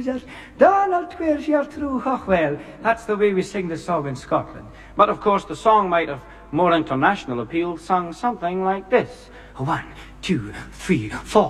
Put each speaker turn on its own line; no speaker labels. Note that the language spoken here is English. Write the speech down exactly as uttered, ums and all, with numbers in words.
Jesus. Donald Twirs your true well. That's the way we sing the song in Scotland. But of course the song might have more international appeal, sung something like this. One, two, three, four.